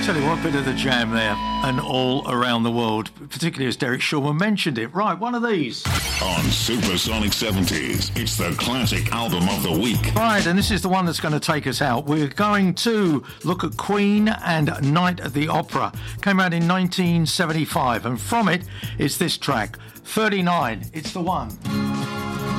Tell you what, bit of the jam there, and all around the world, particularly as Derek Shulman mentioned it. Right, one of these. On Supersonic 70s, it's the classic album of the week. Right, and this is the one that's going to take us out. We're going to look at Queen and Night at the Opera. Came out in 1975, and from it is this track, 39. It's the one.